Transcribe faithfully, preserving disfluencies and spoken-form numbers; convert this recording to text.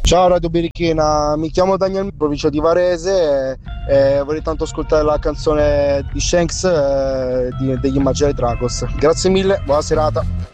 Ciao Radio Birichina, mi chiamo Daniel, provincia di Varese e, e vorrei tanto ascoltare la canzone di Shanks eh, di- degli Immaginary Dragons. Grazie mille, buona serata.